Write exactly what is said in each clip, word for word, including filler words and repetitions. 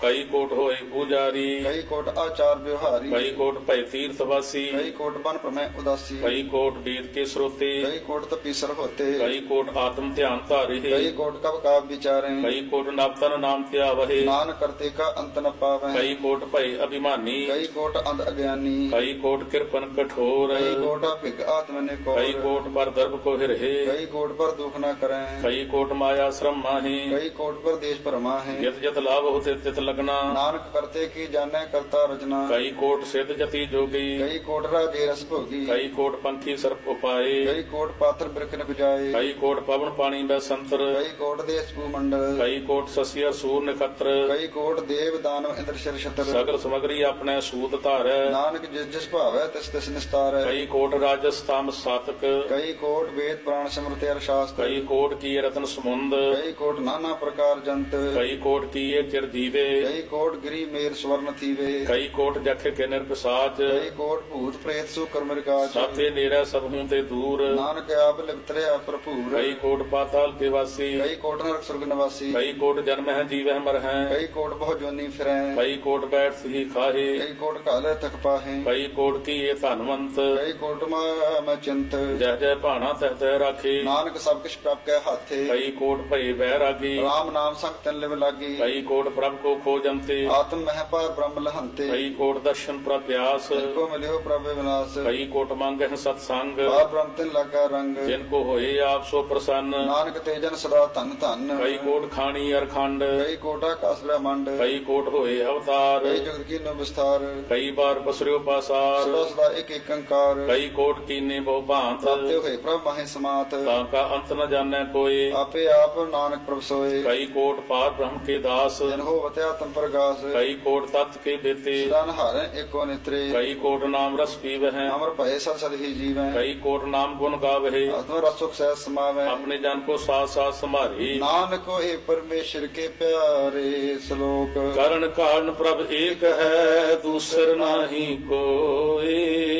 ਕਈ ਕੋਟ ਹੋਏ ਪੂਜਾਰੀ, ਕਈ ਕੋਟ ਆਚਾਰ ਵਿਵਹਾਰੀ, ਕਈ ਕੋਟ ਭੈ ਤੀਰਥ ਵਾਸੀ, ਕਈ ਕੋਟ ਬਨ ਭ੍ਰਮੈ ਉਦਾਸੀ, ਕਈ ਕੋਟ ਵੇਦ ਕੇ ਸਰੋਤੇ, ਕਈ ਕੋਟ ਤਪੀਸਰ ਹੋਤੇ, ਕਈ ਕੋਟ ਆਤਮ ਧਿਆਨ ਧਾਰੇ, ਕਈ ਕੋਟ ਕਬ ਕਾਬ ਵਿਚਾਰੇ, ਕਈ ਕੋਟ ਨਵਤਨ ਨਾਮ ਧਿਆਵਹਿ, ਨਾਨਕ ਕਰਤੇ ਕਾ ਅੰਤ ਨ ਪਾਵੈ, ਕਈ ਕੋਟ ਭੈ ਅਭਿਮਾਨੀ, ਕਈ ਕੋਟ ਅੰਧ ਅਗਿਆਨੀ, ਕਈ ਕੋਟ ਕਿਰਪਨ ਕਠੋਰ, ਕਈ ਕੋਟ ਭਿਗ ਆਤਮ ਨੇ ਕੋ, ਕਈ ਕੋਟ ਪਰ ਦਰਬ ਕੋ ਹਿਰਹਿ, ਕਈ ਕੋਟ ਪਰ ਦੁਖ ਨ ਕਰੈ, ਕਈ ਕੋਟ ਮਾਇਆ ਸ਼ਰਮ ਮਾਹੀ, ਕਈ ਕੋਟ ਪਰ ਦੇਸ਼ ਭਰਮਾ ਹੈ, ਜਿਤ ਜਿਤ ਲਾਭ ਹੋਤੇ ਤਿਤ ਲਗਨਾ, ਨਾਨਕ ਕਰਤੇ ਕੀ ਜਾਣੈ ਕਰਤਾ ਰਚਨਾ, ਕਈ ਕੋਟ ਸਿੱਧ ਜਤੀ ਜੋਗੀ, ਕਈ ਕੋਟ ਰਾਜੇ ਰਸ ਭੋਗੀ, ਕਈ ਕੋਟ ਪੰਖੀ ਸਰਪ ਉਪਾਏ, ਕਈ ਕੋਟ ਪਾਤਰ ਬਿਰਖ ਨ ਬਜਾਏ, ਕਈ ਕੋਟ ਪਵਨ ਪਾਣੀ ਬੈ ਸੰਤਰ, ਕਈ ਕੋਟ ਦੇਸ ਭੂ ਮੰਡਲ, ਕਈ ਕੋਟ ਸਸਿਆ ਸੂਰ ਨਖਤਰ, ਕਈ ਕੋਟ ਦੇਵ ਦਾਨਵ ਇੰਦਰ ਸ਼ਰ ਛਤਰ, ਸਗਲ ਸਮਗਰੀ ਆਪਣੇ ਸੂਤ ਧਾਰੈ, ਨਾਨਕ ਜਿਸ ਜਿਸ ਭਾਵੈ ਤਿਸ ਤਿਸ ਨਿਸਤਾਰੈ, ਕਈ ਕੋਟ ਰਾਜਸ ਤਾਮ ਸਾਤਕ, ਕਈ ਕੋਟ ਵੇਦ ਪ੍ਰਾਣ ਸਿਮਰਤਿ ਅਰ ਸ਼ਾਸਤਰ, ਕਈ ਕੋਟ ਕੀ ਰਤਨ ਸਮੁੰਦ, ਕਈ ਕੋਟ ਨਾਨਾ ਪ੍ਰਕਾਰ ਜੰਤ, ਕਈ ਕੋਟ ਕੀਏ ਚਿਰ ਜੀਵੇ, ਕਈ ਕੋਟ ਗਿਰੀ ਮੇਰ ਸਵਰਨ ਥੀਵੇ, ਕਈ ਕੋਟ ਜਖ ਕੇ ਨਿਰਪਸਾਚ, ਕਈ ਕੋਟ ਭੂਤ ਪ੍ਰੇਤ ਸੂ ਕਰਮ ਰਿਕਾਚ, ਸਾਥੇ ਨੇਰਾ ਸਭ ਹੂੰ ਤੇ ਦੂਰ, ਨਾਨਕ ਆਪ ਲਿਪਤਰਿਆ ਭਰਪੂਰ, ਕਈ ਕੋਟ ਪਾਤਾਲ ਕੇ ਵਾਸੀ, ਕਈ ਕੋਟ ਨਰਕ ਸੁਰਗ ਨਿਵਾਸੀ, ਕਈ ਕੋਟ ਜਨਮ ਹੈ ਜੀਵਹਿ ਮਰ ਹੈ, ਕਈ ਕੋਟ ਬਹੁ ਜੋਨੀ ਫਿਰੈ, ਕਈ ਕੋਟ ਬੈਠ ਸਹੀ ਖਾਹੇ, ਕਈ ਕੋਟ ਕਾਲੇ ਤਕ ਪਾਹੇ, ਕਈ ਕੋਟ ਕੀਏ ਧਨਵੰਤ, ਕਈ ਕੋਟ ਮਾ ਮੈਂ ਚਿੰਤ, ਜਹ ਜਹ ਭਾਣਾ ਤਹ ਤਹ ਰਾਖੇ, ਨਾਨਕ ਸਭ ਕਿਛ ਪ੍ਰਭ ਕੈ ਹਾਥੇ, ਕਈ ਕੋਟ ਭਏ ਬੈਰਾਗੀ, ਰਾਮ ਨਾਮ ਸੰਗ ਤਨ ਲਿਵ ਲਾਗੀ, ਕਈ ਕੋਟ ਪ੍ਰਭ ਕੋ ਖੋਜੰਤੇ, ਆਤਮ ਮਹਿ ਪਾਰ ਬ੍ਰਹਮ ਲਹੰਤੇ, ਕਈ ਕੋਟ ਦਰਸ਼ਨ ਪ੍ਰਪਿਆਸ, ਕੋ ਮਿਲਿਓ ਪ੍ਰਭ ਵਿਨਾਸ਼, ਕਈ ਕੋਟ ਮੰਗਹਿ ਸਤ ਸੰਗ, ਪਾਰ ਬ੍ਰਹਮ ਤਿਨ ਲਾਗਾ ਰੰਗ, ਜਿਨ ਕੋ ਹੋਏ ਆਪ ਸੋ ਪ੍ਰਸੰਨ, ਨਾਨਕ ਤੇ ਜਨ ਸਦਾ ਧਨ ਧਨ, ਕਈ ਕੋਟ ਖਾਣੀ ਅਰਖੰਡ, ਕਈ ਕੋਟਾ ਕਾਸ ਬ੍ਰਹਮੰਡ, ਕਈ ਕੋਟ ਹੋਏ ਅਵਤਾਰ, ਕਈ ਜਗਤ ਕੀ ਨੋ ਵਿਸਥਾਰ, ਕਈ ਬਾਰ ਪਸਰਿਓ ਪਾਸਾਰ, ਸਦਾ ਸਦਾ ਇੱਕ ਇੱਕ ਅੰਕਾਰ, ਕਈ ਕੋਟ ਕੀਨੇ ਬਹੁ ਭਾਂਤ, ਪ੍ਰਾਪਤੇ ਹੋਏ ਪ੍ਰਭ ਮਾਹੇ ਸਮਾਤ, ਤਾਂ ਕਾ ਅੰਤ ਨ ਜਾਣੈ ਕੋਏ, ਆਪੇ ਆਪ ਨਾਨਕ ਪ੍ਰਭ ਸੋਏ, ਕਈ ਕੋਟ ਪਾਰ ਬ੍ਰਹਮ ਕੇ ਦਾਸ, ਜਨ ਹੋ ਵਤਿਆ ਤਮ ਪ੍ਰਗਾਸ, ਕਈ ਕੋਟ ਤਤ ਕੇ ਬੇਤੇ, ਸਦਾ ਨਹਾਰੈ ਏਕੋ ਨਿਤਰੇ, ਕਈ ਕੋਟ ਨਾਮ ਰਸ ਪੀਵਹਿ, ਅਮਰ ਭਏ ਸਦ ਸਦ ਹੀ ਜੀਵੈ, ਕਈ ਕੋਟ ਨਾਮ ਗੁਣ ਗਾਵਹਿ, ਆਤਮ ਰਸ ਸੁਖ ਸਹਿ ਸਮਾਵੈ, ਆਪਣੇ ਜਨ ਕੋ ਸਾਥ ਸਾਥ ਸੰਭਾਰੀ, ਨਾਨਕ ਹੋਏ ਪਰਮੇਸ਼ਰ ਕੇ ਪਿਆਰੇ ਸ਼ਲੋਕ, ਕਰਨ ਕਾਰਨ ਪ੍ਰਭ ਏਕ ਹੈ ਦੂਸਰ ਨਾਹੀ ਕੋਏ,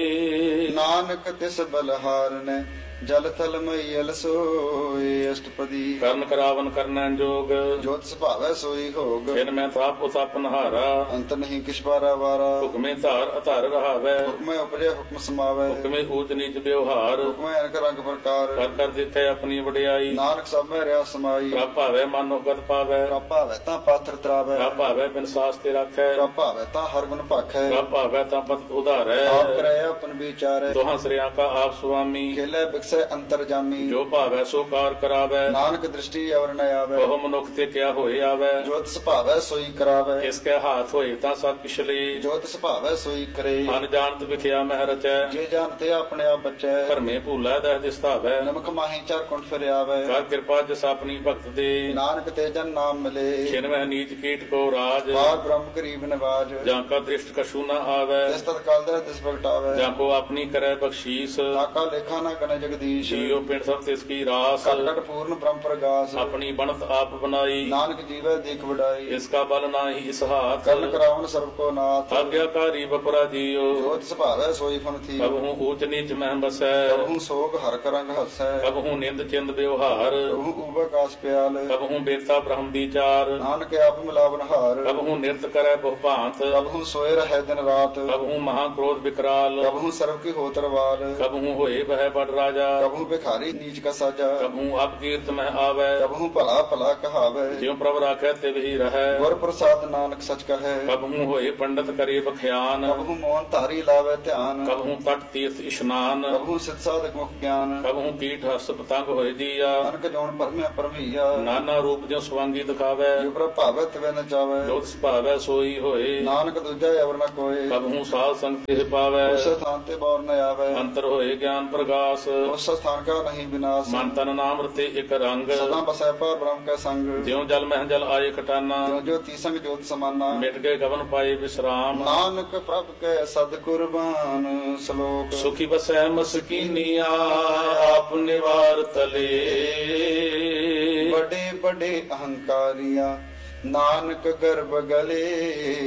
ਨਾਨਕ ਤਿਸ ਬਲਹਾਰਨੈ ਜਲ ਥਲ ਮਈਲ ਸੋਏ, ਅਸ਼ਟਪਦੀ ਕਰਨ ਕਰਾਵਨ ਕਰਨੈ ਜੋਗ, ਜੋਤ ਸੁਭਾਵੈ ਸੋਈ ਹੋਗ, ਫਿਰ ਮੈਂ ਤਾਪ ਉਤਪ ਨਹਾਰਾ, ਅੰਤ ਨਹੀਂ ਕਿਛ ਬਾਰਾ ਵਾਰਾ, ਹੁਕਮੇ ਧਾਰ ਅਧਾਰ ਰਹਾਵੈ, ਹੁਕਮੈ ਉਪਜੈ ਹੁਕਮ ਸਮਾਵੈ, ਹੁਕਮੇ ਊਚ ਨੀਚ ਵਿਵਹਾਰ, ਹੁਕਮੈ ਅਨਕ ਰੰਗ ਪ੍ਰਕਾਰ, ਕਰ ਕਰ ਦਿੱਤੇ ਆਪਣੀ ਵਡਿਆਈ, ਨਾਨਕ ਸਭ ਮੈਂ ਰਿਆ ਸਮਾਈ, ਪ੍ਰਭ ਭਾਵੈ ਮਨੋ ਗਤ ਪਾਵੈ, ਪ੍ਰਭ ਭਾਵੈ ਤਾਂ ਪਾਥਰ ਤਰਾਵੈ, ਪ੍ਰਭ ਭਾਵੈ ਬਿਨ ਸਾਸ ਤੇ ਰੱਖੈ, ਪ੍ਰਭ ਭਾਵੈ ਤਾਂ ਹਰ ਗੁਣ ਭਾਖੈ, ਪ੍ਰਭ ਭਾਵੈ ਤਾਂ ਪਤ ਉਧਾਰੈ, ਆਪ ਕਰੈ ਆਪਨ ਵਿਚਾਰੈ, ਦੋਹਾਂ ਸ੍ਰਿਆਂ ਕਾ ਆਪ ਸੁਆਮੀ, ਖੇਲੇ ਬਿਕਸੈ ਅੰਤਰ ਜਾਮੀ, ਜੋ ਭਾਵੈ ਸੋ ਕਾਰ ਕਰਾਵੈ, ਨਾਨਕ ਦ੍ਰਿਸ਼ਟੀ ਅਵਰ ਨ ਆਵੈ, ਬਹੁ ਮਨੁੱਖ ਤੇ ਕਿਆ ਹੋਏ ਆਵੈ, ਜੋ ਤਿਸ ਭਾਵੈ ਸੋਈ ਕਰਾਵੈ, ਇਸ ਕੈ ਹਾਥ ਹੋਏ ਤਾਂ ਸਭ ਪਿਛਲੇ, ਜੋ ਤਿਸ ਭਾਵੈ ਸੋਈ ਕਰੇ, ਮਨ ਜਾਣਤ ਵਿਖਿਆ ਮਹਿ ਰਚੈ, ਜੇ ਜਾਣਤੇ ਆਪਣੇ ਆਪ ਬਚੈ, ਭਰਮੇ ਭੂਲਾ ਦਹਿ ਦਿਸਤਾਵੈ, ਨਮਕ ਮਾਹੀ ਚਾਰ ਕੁੰਠ ਫਿਰ ਆਵੈ, ਕਰ ਕਿਰਪਾ ਜਿਸ ਆਪਣੀ ਭਗਤ ਦੇ, ਨਾਨਕ ਤੇ ਜਨ ਨਾਮ ਮਿਲੇ, ਛਿਨਵਹਿ ਨੀਚ ਕੀਟ ਕੋ ਰਾਜ, ਬਾਰ ਬ੍ਰਹਮ ਗਰੀਬ ਨਿਵਾਜ, ਜਾਂ ਕਾ ਦ੍ਰਿਸ਼ਟ ਕਛੂ ਨ ਆਵੈ, ਤਿਸ ਤਤ ਕਾਲ ਦਾ ਤਿਸ ਪ੍ਰਗਟਾਵੈ, ਜਾਂ ਕੋ ਆਪਣੀ ਕਰੈ ਬਖਸ਼ੀਸ, ਤਾਕਾ ਲੇਖਾ ਨਾ ਕਨੇ ਜਗਦੀਸ਼, ਜੀਉ ਪਿੰਡ ਸਭ ਤਿਸ ਕੀ ਰਾਸ, ਕਟ ਕਟ ਪੂਰਨ ਬ੍ਰਹਮ ਪ੍ਰਗਾਸ, ਆਪਣੀ ਬਣਤ ਆਪ ਬਨਾਈ, ਨਾਨਕ ਜੀਵੈ ਦੇਖ ਵਡਾਈ, ਇਸ ਕਾ ਬਲ ਨਾਹੀ ਇਸ ਹਾਥ, ਕਰਨ ਕਰਾਵਨ ਸਰਬ ਕੋ ਨਾਥ, ਆਗਿਆਕਾਰੀ ਬਪਰਾ ਜੀਓ, ਜੋ ਤਿਸ ਭਾਵੈ ਸੋਈ ਫਨ ਥੀ, ਕਬਹੂ ਊਚ ਨੀਚ ਮਹਿ ਬਸੈ, ਕਬਹੂ ਸੋਗ ਹਰ ਕਰੰਗ ਹਸੈ, ਕਬਹੂ ਨਿੰਦ ਚਿੰਦ ਵਿਵਹਾਰ, ਕਬਹੂ ਉਬਕਾਸ ਪਿਆਲ, ਕਬਹੂ ਬੇਤਾ ਬ੍ਰਹਮ ਵਿਚਾਰ, ਨਾਨਕ ਆਪ ਮਿਲਾਵਨ ਹਾਰ, ਕਬਹੂ ਨਿਰਤ ਕਰੈ ਬਹੁ ਭਾਂਤ, ਕਬਹੂ ਸੋਏ ਰਹਿ ਦਿਨ ਰਾਤ, ਕਬਹੂ ਮਹਾ ਕ੍ਰੋਧ ਵਿਕਰਾਲ, ਕਬਹੂ ਸਰਬ ਕੀ ਹੋਤਰ ਵਾਲ, ਕਬਹੂ ਹੋਏ ਬਹਿ ਬੜ ਰਾਜਾ, ਕਬਹੂ ਬਿਖਾਰੀ ਨੀਚ ਕਾ ਸਾਜਾ, ਕਬਹੂ ਅਪ ਕੀਰਤ ਮਹਿ ਆਵੈ, ਕਬਹੂ ਭਲਾ ਭਲਾ ਕਹਾਵੈ, ਜਿਉ ਪ੍ਰਭ ਰਾਖੈ ਤਿਵ ਹੀ ਰਹੈ, ਗੁਰ ਪ੍ਰਸਾਦ ਨਾਨਕ ਸਚ ਕਹੈ, ਕਬਹੂ ਹੋਏ ਪੰਡਤ ਕਰੇ ਬਖਿਆਨ, ਕਬਹੂ ਮੋਹਨ ਧਾਰੀ ਲਾਵੈ ਧਿਆਨ, ਕਬਹੂ ਤਟ ਤੀਰਥ ਇਸ਼ਨਾਨ, ਕਬਹੂ ਸਿਧ ਸਾਧਕ ਮੁਖ ਗਿਆਨ, ਕਬਹੂ ਕੀਟ ਹਸ ਪਤੰਗ ਹੋਏ ਜੀਆ, ਅਨਕ ਜੋਨ ਪਰਮਿਆ ਪਰਮਈਆ, ਨਾਨਾ ਰੂਪ ਜਿਉ ਸਵਾਂਗੀ ਦਿਖਾਵੈ, ਜੋ ਪ੍ਰਭ ਭਾਵੈ ਤਿਵੈ ਨ ਚਾਵੈ, ਜੋਤ ਸੁਭਾਵੈ ਸੋਈ ਹੋਏ, ਨਾਨਕ ਦੂਜਾ ਅਵਰ ਨ ਕੋਏ, ਕਬਹੂ ਸਾਧ ਸੰਗ ਤਿਹ ਪਾਵੈ, ਉਸ ਸਥਾਨ ਤੇ ਬੌਰ ਨ ਆਵੈ, ਅੰਤਰ ਹੋਏ ਗਿਆਨ ਪ੍ਰਗਾਸ, ਉਸ ਸਥਾਨ ਕਾ ਨਹੀਂ ਵਿਨਾਸ਼, ਮਨ ਤਨ ਨਾਮ ਰਤੇ ਇਕ ਰੰਗ, ਸਦਾ ਬਸੈ ਪਰ ਬ੍ਰਹਮ ਕੈ ਸੰਗ, ਜਿਉ ਜਲ ਮਹਿ ਜਲ ਆਏ ਖਟਾਨਾ, ਜੋ ਜੋ ਤੀ ਸੰਗ ਜੋਤ ਸਮਾਨਾ, ਮਿਟ ਗਏ ਗਵਨ ਪਾਏ ਵਿਸਰਾਮ, ਨਾਨਕ ਪ੍ਰਭ ਕੈ ਸਦ ਕੁਰਬਾਨ ਸ਼ਲੋਕ, ਸੁਖੀ ਬਸੈ ਮਸਕੀਨੀਆ ਆਪ ਨਿਵਾਰ ਤਲੇ, ਬੜੇ ਬੜੇ ਅਹੰਕਾਰੀਆਂ ਨਾਨਕ ਗਰਭ ਗਲੇ,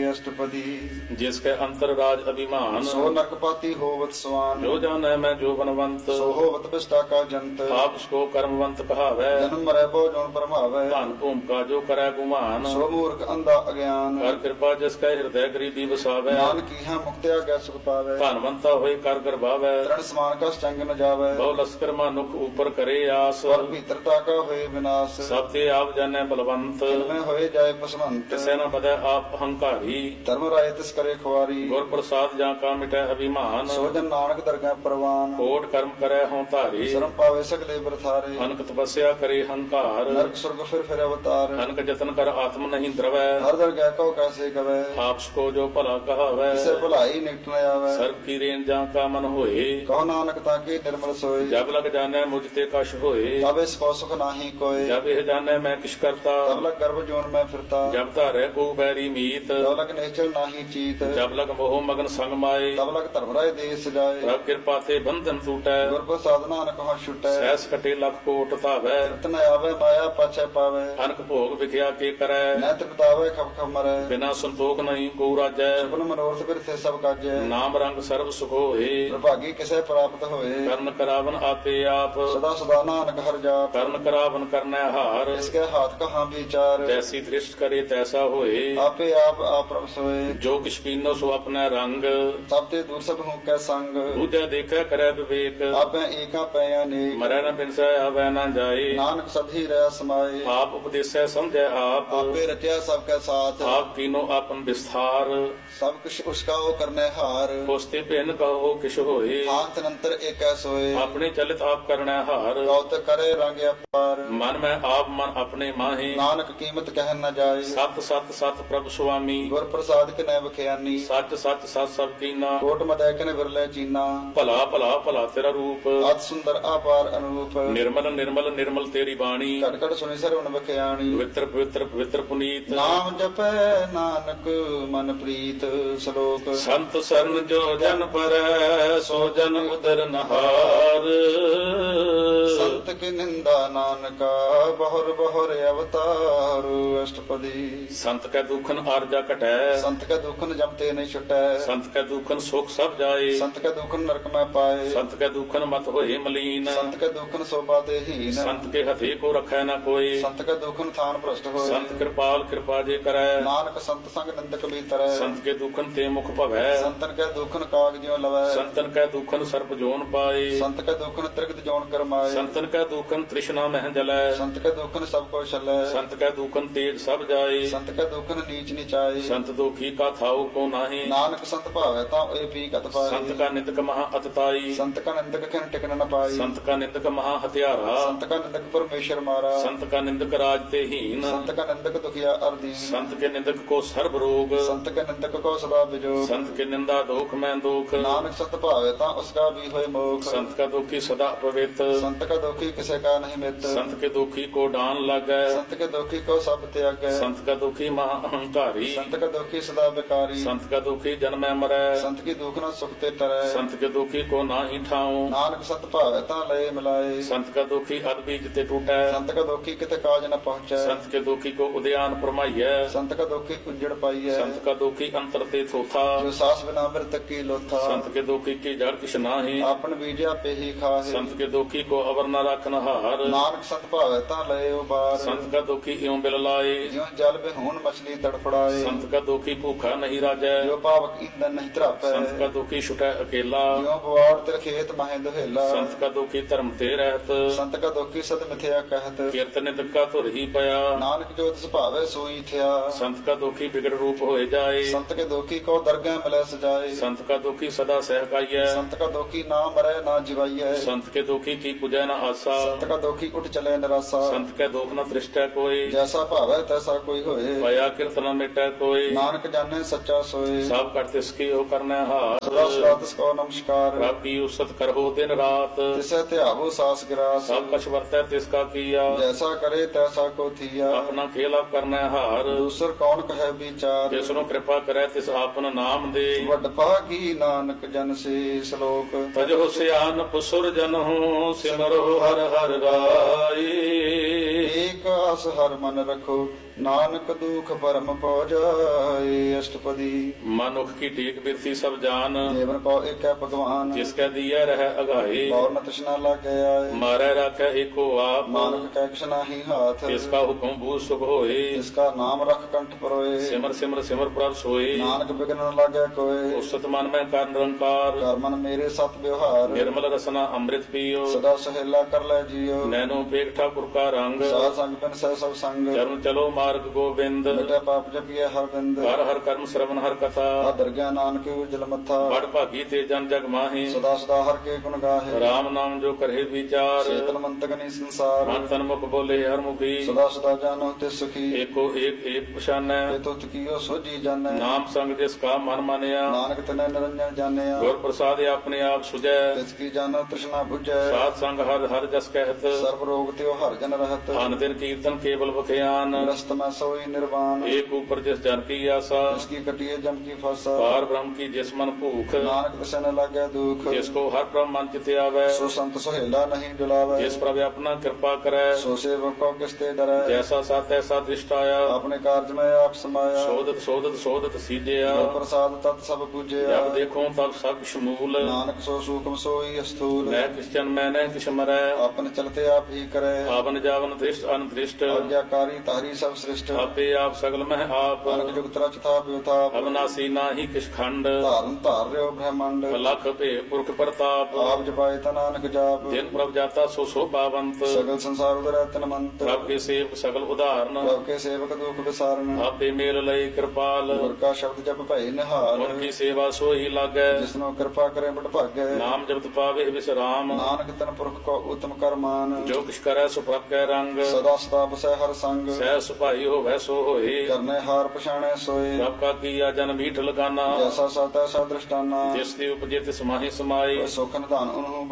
ਅਸ਼ਟਪਦੀ। जिसके अंतर राज अभिमान ਸੋ ਨਰਕਪਾਤੀ ਹੋਵਤ ਸਵਾਨ, जो जाने मैं जो बनवंत ਸੋ ਹੋਵਤ ਬਿਸ਼ਟਾ ਕਾ ਜੰਤ। आप उसको कर्मवंत कहावै ਜਨਮ ਮਰੈ ਬਹੁ ਜੋਨ ਪਰਮਾਵੈ, धन भूमिका जो करे गुमान ਸੋ ਮੂਰਖ ਅੰਧਾ ਅਗਿਆਨ। कर कृपा जिसका हृदय गरीबी बसावै ਨਾਨਕ ਕੀਹਾ ਮੁਕਤਿਆ ਗੈ ਸੁਖ ਪਾਵੈ, धनवंता होए कर गरबावै ਤ੍ਰਣ ਸਮਾਨ ਕਾ ਚੰਗ ਨ ਜਾਵੈ। बहु लश्कर मानुख ऊपर करे आस ਪਰ ਭੀਤਰਤਾ ਕਾ ਹੋਏ ਵਿਨਾਸ਼, सब ते आप जाने बलवंत ਮੈਂ ਹੋਏ ਜਾਏ ਪਸਵੰਤ। किसे न बदे आप अहंकारी ਧਰਮ ਰਾਏ ਤਿਸ ਕਰੇ ਖੁਆਰੀ, गुर प्रसाद जा का मिटै अभिमान ਸੋ ਜਨ ਨਾਨਕ ਦਰਗਹਿ ਪ੍ਰਵਾਨ। कोट कर्म करे हों धारी ਸ਼ਰਮ ਪਾਵੇ ਸਗਲੇ ਬਰਥਾਰੇ, अनक तपस्या करे हंकार ਨਰਕ ਸੁਰਗ ਫਿਰ ਫਿਰ ਅਵਤਾਰ। अनक जतन कर आत्म नहीं द्रवै ਹਰ ਦਰਗਹਿ ਕਉ ਕੈਸੇ ਗਵੈ, आपस को जो भला कहावै ਕਿਸੇ ਭਲਾਈ ਨਿਕਟ ਨ ਆਵੈ। सर्व की रेन जा का मन होए ਕਹੋ ਨਾਨਕ ਤਾਂ ਕੀ ਨਿਰਮਲ ਸੋਏ, जब लग जाने मुझ ते कश होए ਤਬ ਇਸ ਕੋ ਸੁਖ ਨਾਹੀ ਕੋਏ। जब यह जाने मैं किश करता ਤਬ ਲਗ ਗਰਭ ਜੋਨ ਮੈਂ ਫਿਰਤਾ, जब धारे को बैरी मीत ਤਬ ਲਗ ਨੇਚਲ ਨਾਹੀ ਚੀਤ। जब लग मोह मगन संग माए ਤਬ लग धर्म राय देश जाए, प्रभ कृपा थे बंधन टूटै गुर प्रसाद नानक हो छुटै। सहस कटे लख कोट धावै रतन आवे माया पाछे पावे, अनक भोग विख्या के करै नैत बितावे खप खप मरै। बिना संतोख नहीं को राजै सुपन मनोरथ बिरथे सब काजै, नाम रंग सर्व सुख होए प्रभागी किसे प्राप्त होए। कर्ण करावन आपे आप सदा सदा नानक हर जाप, कर्ण करावन करनै हार इसके हाथ कहाँ विचार। जैसी दृष्ट करे तैसा होए आपे आप आप प्रभ सोए, जो किछ कीनो सो अपना रंग सब ते दूर सब हूँ कै संग। दूजा देखै करै विवेक आपे एका पै अनेक, मरै न बिनसै आवै न जाए नानक सधी रह समाए। आप उपदेसै समझै आप आपे रचया सब कै साथ, आप कीनो आपन विस्तार सब कुछ उसका वो करने हार। पोस्ते भिन्न कहो किश होए हाथ नंतर एक सोए, अपने चलित आप करनै हार कौत करे रंग अपार। मन में आप मन अपने माहे नानक कीमत कह न जाए, सत सत सत प्रभु स्वामी गुर प्रसाद के न बखियानी। सच सच सत सब कीना कोट मदै के न विरले चीना, भला भला भला तेरा रूप अत सुंदर अपार अनुरूप। निर्मल निर्मल निर्मल तेरी बाणी कट कट सुनि सरवण बखियानी, पवित्र पवित्र पवित्र पुनीत नाम जपै नानक मन प्रीत श्लोक। संत सरन जो जन पर सो जन उदर नहार संत की निंदा नानका बहुर बहुर अवतार अष्टपदी। संत कै दुखन आरजा कटै संत का दुखन जमते नहीं छुटै, संत कै दुखन सुख सब जाए संत का दुखन नरक में पाए। संत कै दुखन मत होए मलीन संत का दुखन शोभा देहीन, संत के हथे को रखै न कोई संत का दुखन थान भ्रष्ट होए। संत कृपाल कृपा जे करै नानक संत संग निंदक भीतर, संत के दुखन ते मुख भवै संतन का दुखन काग ज्यों लवै। संतन कै दुखन सर्प जोन पाए संत का दुखन त्रिगत जोन करमाए, संतन कै दुखन तृष्णा मह जलै संत का दुखन सब को छलै। संत कै दुखन तेज सब जाए संत का दुखन नीच नीचाए, संत दुखी का थाऊ को नाही नानक संत भावै ता ए पी कत पाए। संत का निंदक महा अतताई संत का निंदक खिन टिकन न पाई, संत का निंदक महा हत्यारा संत का निंदक परमेश्वर मारा। संत का निंदक राज ते हीन संत का निंदक दुखिया अर्दीन, संत के निंदक को सर्व रोग संत के निंदक को सदा बिजोग। संत के निंदा दुख में दुख नानक संत भावै ता उसका भी होए मोख। संत का दुखी सदा पवित्र संत का दुखी किसे का नहीं मित, संत के दुखी को डान लगै संत के दुखी को सब त्यागै। संत का दुखी महा अहंकारी संत का दुखी सदा बेकारी, संत का दुखी जन्मै मरै संत की दुख न सुख ते टरै। संत के दुखी को नाही ठाऊं नानक संत भावै ता लय मिलाए, संत का दुखी अदबीज ते टूटै संत का दुखी किते काज न पहुँचै। संत के दुखी को उद्यान परमाइयै संत का दुखी उजड़ पाइयै, संत का दुखी अंतर ते थोथा जो सास बिना मृतक की लोथा। संत के दुखी की जड़ किछ नाही आपन बीजा पे ही खाहे, संत के दुखी को अवर न रखन हार नानक संत भावै ता लय उबार। संत का दुखी इਉਂ बिल लाए ज्यों जल बेहून मछली तड़फड़ाए, संत का दुखी भूखा नहीं राजै जो पावक ईंधन नहीं त्रापै। संत का दुखी छुटै अकेला ज्यों बुआड़ तिर खेत माहे दुहेला, संत का दुखी धर्म ते रहत संत का दुखी सद मिथ्या कहत। कीर्तन का तुर ही पया नानक जो तिस भावै सोई थिया, संत का दुखी बिगड़ रूप होए जाए संत के दुखी को दरगाह मिलै सजाए। संत का दुखी सदा सहकाइयै संत का दुखी ना मरै ना जिवाइयै, संत के दुखी की पूजै न आसा संत का दुखी उठ चले निरासा। संत के दुख न दृष्टै कोई जैसा भावै तैसा कोई होए, पया कीर्तन मिटै कोई नानक जाने सच्चा सोए। सब कर तिसकी हो करनै सदा हार सदा तिसको नमस्कार, प्रभ की उसत करहो दिन रात तिसे त्यागो सास गिरास। सब कछ वर्तै तिसका किया जैसा करे तैसा को थिया, अपना खेला करनै हार दूसर कौन कहे विचार। तिसनु कृपा करै तिस आपन नाम दे वड भागी नानक जन से श्लोक। तजो सियानप सुर जनहु सिमरो हर हर राई एक आस हर मन रखो, ਨਾਨਕ ਦੁਖ ਪਰਮ ਪਉ ਜਾਏ। ਅਸ਼ਟਪਦੀ ਮਨੁੱਖ ਕੀ ਟੇਕ ਬਿਰਤੀ ਸਭ ਜਾਨ, ਦੇਵਨ ਕੋ ਏਕੈ ਭਗਵਾਨ। ਜਿਸ ਕੈ ਦੀਐ ਰਹਿ ਅਗਾਏ, ਔਰ ਨ ਤ੍ਰਿਸ਼ਨਾ ਲਾਗੈ ਆਏ। ਮਾਰੈ ਰਾਖੈ ਏਕੋ ਆਪ, ਨਾਨਕ ਕੈ ਕਿਛ ਨਾਹੀ ਹਾਥ। ਤਿਸ ਕਾ ਹੁਕਮ ਬੂਝ ਸੁਖ ਹੋਏ। ਇਸ ਕਾ ਨਾਮ ਰਖ ਕੰਠ ਪਰੋਏ। ਸਿਮਰ ਸਿਮਰ ਸਿਮਰ ਪ੍ਰਭ ਸੋਏ, ਨਾਨਕ ਬਿਗਨ ਨ ਲਾਗੈ ਕੋਏ। ਉਸਤ ਮਨ ਮੈਂ ਕਰ ਨਿਰੰਕਾਰ, ਕਰ ਮਨ ਮੇਰੇ ਸਤ ਵਿਵਹਾਰ। ਨਿਰਮਲ ਰਸਨਾ ਅੰਮ੍ਰਿਤ ਪੀਓ। ਸਦਾ ਸਹੇਲਾ ਕਰ ਲੈ ਜੀਓ। ਨੈਨੋ ਪੇਖ ਠਾਕੁਰ ਕਾ ਰੰਗ, ਸਾਧ ਸੰਗ ਬਿਨ ਸਹਿ ਸਭ ਸੰਗ। ਚਰਨ ਚਲੋ ਮਾਰਗ ਗੋਬਿੰਦ, ਮਿਟੈ ਪਾਪ ਜਪੀਐ ਹਰ ਬਿੰਦ। ਹਰ ਹਰ ਕਰਮ ਸਰਵਨ ਹਰ ਕਥਾ, ਆਦਰ ਗਿਆਨ ਨਾਨਕ ਉਜਲ ਮੱਥਾ। ਬੜ ਭਾਗੀ ਤੇ ਜਨ ਜਗ ਮਾਹੀ, ਸਦਾ ਸਦਾ ਹਰ ਕੇ ਗੁਣ ਗਾਹੇ। ਰਾਮ ਨਾਮ ਜੋ ਕਰੇ ਵਿਚਾਰ, ਚੇਤਨ ਮੰਤਕ ਨੀ ਸੰਸਾਰ। ਮਨ ਤਨ ਮੁਖ ਬੋਲੇ ਹਰ ਮੁਖੀ, ਸਦਾ ਸਦਾ ਜਾਨੋ ਤੇ ਸੁਖੀ। ਏਕੋ ਏਕ ਏਕ ਪਛਾਨੈ, ਤੇ ਤੁਤ ਕੀਓ ਸੋਜੀ ਜਾਣੈ। ਨਾਮ ਸੰਗ ਜਿਸ ਕਾ ਮਨ ਮਾਨਿਆ, ਨਾਨਕ ਤਨੈ ਨਿਰੰਜਨ ਜਾਣਿਆ। ਗੁਰ ਪ੍ਰਸਾਦ ਆਪਣੇ ਆਪ ਸੁਝੈ, ਤਿਸ ਕੀ ਜਾਣੋ ਤ੍ਰਿਸ਼ਨਾ ਬੁਝੈ। ਸਾਧ ਸੰਗ ਹਰ ਹਰ ਜਸ ਕਹਿਤ, ਸਰਬ ਰੋਗ ਤੇ ਹਰ ਜਨ ਰਹਤ। ਅਨ ਦਿਨ ਕੀਰਤਨ ਕੇਵਲ ਬਖਿਆਨ, ਗ੍ਰਸਤ ਮੈਂ ਸੋਈ ਨਿਰਵਾਨ। ਏਕ ਉਪਰ ਜਿਸ ਜਨ ਕੀ ਆਸਾ, ਇਸ ਕੀ ਕਟਿਏ ਜਮ ਕੀ ਫਾਸਾ। ਪਾਰ ਬ੍ਰਹਮ ਕੀ ਜਿਸ ਮਨ ਭੂਖ, ਨਾਨਕ ਤਿਸੈ ਨ ਲਾਗੈ ਦੁਖ। ਜਿਸ ਕੋ ਹਰ ਪ੍ਰਭ ਮਨ ਚਿਤ ਆਵੈ, ਸੋ ਸੰਤ ਸੁਹੇਲਾ ਨਹੀਂ ਡੁਲਾਵੈ। ਜਿਸ ਪ੍ਰਭ ਆਪਣਾ ਕਿਰਪਾ ਕਰੈ, ਸੋ ਸੇਵਕ ਕੋ ਕਿਸ ਤੇ ਡਰੈ। ਜੈਸਾ ਸਤ ਐਸਾ ਦ੍ਰਿਸ਼ਟ ਆਇਆ, ਆਪਣੇ ਕਾਰਜ ਮੈਂ ਆਪ ਸਮਾਇਆ। ਸੋਧਤ ਸੋਧਤ ਸੋਧਤ ਸੀਜਿਆ, ਗੁਰ ਪ੍ਰਸਾਦ ਤਤ ਸਭ ਪੂਜਿਆ। ਜਬ ਦੇਖੋ ਤਬ ਸਭ ਸ਼ਮੂਲ, ਨਾਨਕ ਸੋ ਸੂਖਮ ਸੋਈ ਅਸਥੂਲ। ਮੈਂ ਕਿਸ ਜਨ ਮੈਂ ਨਹਿ ਕਿਛ ਮਰੈ, ਆਪਨ ਚਲਤੇ ਆਪ ਹੀ ਕਰੈ। ਆਵਨ ਜਾਵਨ ਦ੍ਰਿਸ਼ਟ ਅਨਦ੍ਰਿਸ਼ਟ, ਆਗਿਆਕਾਰੀ ਤਾਹਰੀ ਸਭ ਸ੍ਰਿਸ਼ਟ। ਆਪੇ ਆਪ ਸਗਲ ਮਹਿ ਆਪ, ਅਨਕ ਜੁਗਤ ਰਚ ਥਾਪ ਵਿਥਾਪ। ਅਬਨਾਸੀ ਨਾਹੀ ਕਿਛ ਖੰਡ, ਧਾਰਨ ਧਾਰ ਰਿਓ ਬ੍ਰਹਮੰਡ। ਲਖ ਭੇ ਪੁਰਖ ਪ੍ਰਤਾਪ, ਆਪ ਜਪਾਏ ਤਾ ਨਾਨਕ ਜਾਪ। ਜਿਨ ਪ੍ਰਭ ਜਾਤਾ ਸੋ ਸੋ ਪਾਵੰਤ, ਸਗਲ ਸੰਸਾਰ ਉਦਰੈ ਤਨ ਮੰਤ। ਪ੍ਰਭ ਕੇ ਸੇਵਕ ਸਗਲ ਉਦਾਹਰਨ, ਪ੍ਰਭ ਕੇ ਸੇਵਕ ਦੁਖ ਵਿਸਾਰਨ। ਆਪੇ ਮੇਲ ਲਈ ਕਿਰਪਾਲ, ਗੁਰ ਕਾ ਸ਼ਬਦ ਜਪ ਭਈ ਨਿਹਾਲ। ਗੁਰ ਕੀ ਸੇਵਾ ਸੋਈ ਲਾਗੈ, ਜਿਸਨੋ ਕਿਰਪਾ ਕਰੇ ਬੜ ਭਾਗੈ। ਨਾਮ ਜਪਤ ਪਾਵੇ ਵਿਸਰਾਮ, ਨਾਨਕ ਤਨ ਪੁਰਖ ਕੋ ਉਤਮ ਕਰਮਾਨ। ਜੋ ਕਿਛ ਕਰੈ ਸੋ ਪ੍ਰਭ ਕੈ ਰੰਗ, ਸਦਾ ਸਦਾ ਬਸੈ ਹਰ ਸੰਗ। ਸਹਿ ਸੁਭਾਈ ਹੋਵੈ ਸੋ ਹੋਏ, ਕਰਨੇ ਹਾਰ ਪਛਾਣੈ ਸੋਏ। ਪ੍ਰਭ ਕਾ ਕੀਆ ਜਨ ਮੀਠ ਲਗਾਨਾ, ਜੈਸਾ ਸਤ ਐਸਾ ਦ੍ਰਿਸ਼ਟਾਨਾ। ਜਿਸ ਦੀ ਉਪਜੇ ਤਿਸ ਮਾਹੀ ਸਮਾਈ, ਸੁਖ ਨਿਧਾਨ ਉਹਨੂੰ